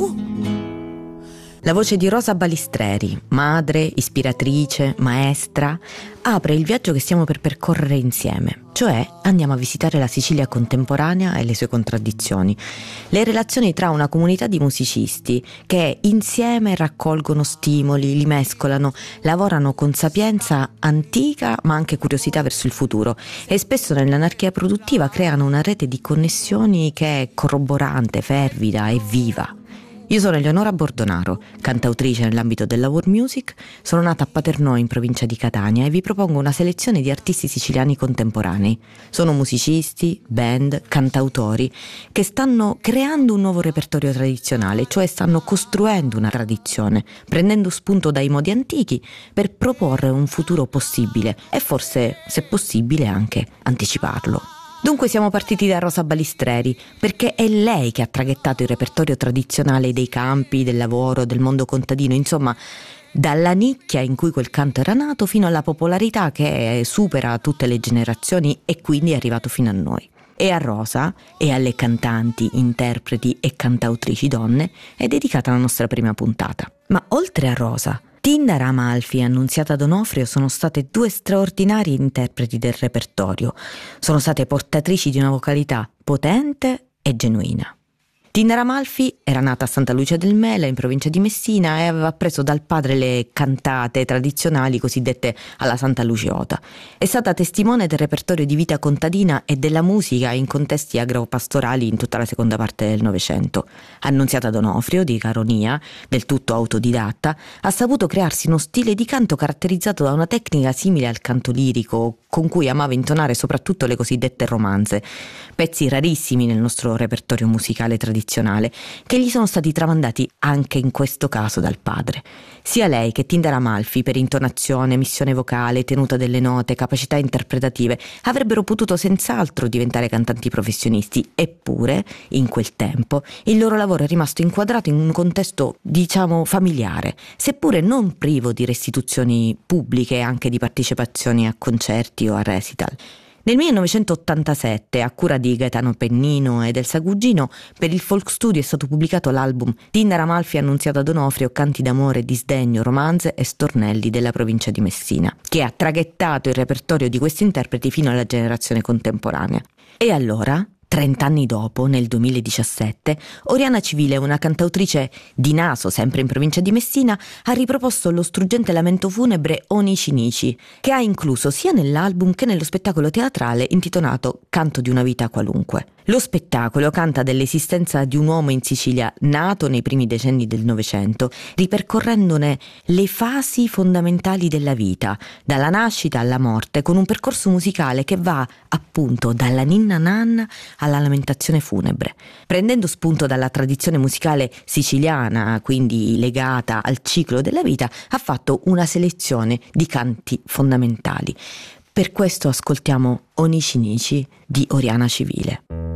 La voce di Rosa Balistreri, madre, ispiratrice, maestra, apre il viaggio che stiamo per percorrere insieme, cioè andiamo a visitare la Sicilia contemporanea e le sue contraddizioni, le relazioni tra una comunità di musicisti che insieme raccolgono stimoli, li mescolano, lavorano con sapienza antica ma anche curiosità verso il futuro e spesso nell'anarchia produttiva creano una rete di connessioni che è corroborante, fervida e viva. Io sono Eleonora Bordonaro, cantautrice nell'ambito della world music, sono nata a Paternò in provincia di Catania e vi propongo una selezione di artisti siciliani contemporanei. Sono musicisti, band, cantautori che stanno creando un nuovo repertorio tradizionale, cioè stanno costruendo una tradizione, prendendo spunto dai modi antichi per proporre un futuro possibile e forse, se possibile, anche anticiparlo. Dunque siamo partiti da Rosa Balistreri, perché è lei che ha traghettato il repertorio tradizionale dei campi, del lavoro, del mondo contadino, insomma, dalla nicchia in cui quel canto era nato fino alla popolarità che supera tutte le generazioni e quindi è arrivato fino a noi. E a Rosa e alle cantanti, interpreti e cantautrici donne è dedicata la nostra prima puntata. Ma oltre a Rosa, Tindara Amalfi e Annunziata D'Onofrio sono state due straordinarie interpreti del repertorio. Sono state portatrici di una vocalità potente e genuina. Tindara Amalfi era nata a Santa Lucia del Mela, in provincia di Messina, e aveva appreso dal padre le cantate tradizionali cosiddette alla Santa Luciota. È stata testimone del repertorio di vita contadina e della musica in contesti agropastorali in tutta la seconda parte del Novecento. Annunziata D'Onofrio, di Caronia, del tutto autodidatta, ha saputo crearsi uno stile di canto caratterizzato da una tecnica simile al canto lirico, con cui amava intonare soprattutto le cosiddette romanze, pezzi rarissimi nel nostro repertorio musicale tradizionale, che gli sono stati tramandati anche in questo caso dal padre. Sia lei che Tindara Amalfi, per intonazione, missione vocale, tenuta delle note, capacità interpretative, avrebbero potuto senz'altro diventare cantanti professionisti, eppure, in quel tempo, il loro lavoro è rimasto inquadrato in un contesto, diciamo, familiare, seppure non privo di restituzioni pubbliche e anche di partecipazioni a concerti o a recital. Nel 1987, a cura di Gaetano Pennino e del Sagugino, per il Folk Studio è stato pubblicato l'album Tindara Amalfi Annunziata D'Onofrio, canti d'amore, disdegno, romanze e stornelli della provincia di Messina, che ha traghettato il repertorio di questi interpreti fino alla generazione contemporanea. E allora, 30 anni dopo, nel 2017, Oriana Civile, una cantautrice di Naso, sempre in provincia di Messina, ha riproposto lo struggente lamento funebre Onici Nici, che ha incluso sia nell'album che nello spettacolo teatrale intitolato Canto di una vita qualunque. Lo spettacolo canta dell'esistenza di un uomo in Sicilia nato nei primi decenni del Novecento, ripercorrendone le fasi fondamentali della vita, dalla nascita alla morte, con un percorso musicale che va appunto dalla ninna nanna alla lamentazione funebre. Prendendo spunto dalla tradizione musicale siciliana, quindi legata al ciclo della vita, ha fatto una selezione di canti fondamentali. Per questo ascoltiamo Onici Nici di Oriana Civile.